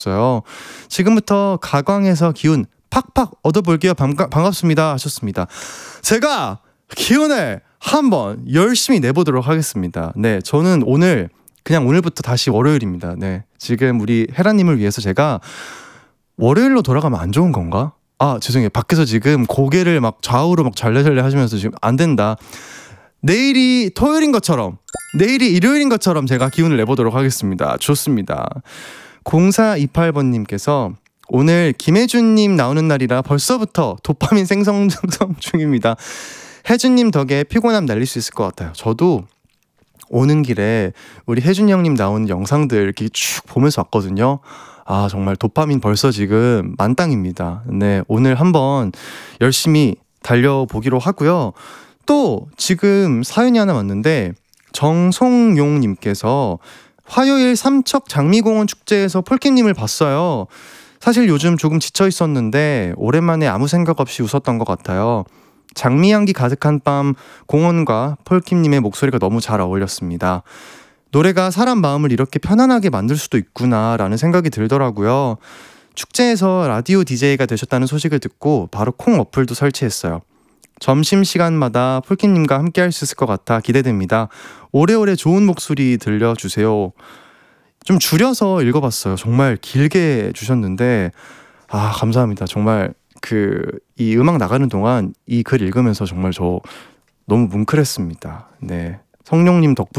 요 지금부터 가광에서 기운 팍팍 얻어볼게요. 반갑습니다 하셨습니다. 제가 기운을 한번 열심히 내보도록 하겠습니다. 네, 저는 오늘부터 다시 월요일입니다. 네, 지금 우리 헤라님을 위해서 제가 월요일로 돌아가면 안 좋은 건가? 아, 죄송해요. 밖에서 지금 고개를 막 좌우로 막 잘래잘래 하시면서 지금 안 된다. 내일이 토요일인 것처럼, 내일이 일요일인 것처럼 제가 기운을 내보도록 하겠습니다. 좋습니다. 0428번님께서 오늘 김혜준님 나오는 날이라 벌써부터 도파민 생성 중입니다. 혜준님 덕에 피곤함 날릴 수 있을 것 같아요. 저도 오는 길에 우리 혜준 형님 나오는 영상들 이렇게 쭉 보면서 왔거든요. 아, 정말 도파민 벌써 지금 만땅입니다. 네, 오늘 한번 열심히 달려보기로 하고요. 또 지금 사연이 하나 왔는데 정송용님께서 화요일 삼척 장미공원 축제에서 폴킴님을 봤어요. 사실 요즘 조금 지쳐 있었는데 오랜만에 아무 생각 없이 웃었던 것 같아요. 장미향기 가득한 밤 공원과 폴킴님의 목소리가 너무 잘 어울렸습니다. 노래가 사람 마음을 이렇게 편안하게 만들 수도 있구나라는 생각이 들더라고요. 축제에서 라디오 DJ가 되셨다는 소식을 듣고 바로 콩 어플도 설치했어요. 점심시간마다 폴킴님과 함께 할 수 있을 것 같아 기대됩니다. 오래오래 좋은 목소리 들려주세요. 좀 줄여서 읽어봤어요. 정말 길게 주셨는데 아, 감사합니다. 정말 이 음악 나가는 동안 이 글 읽으면서 정말 저 너무 뭉클했습니다. 네, 성룡님 덕분에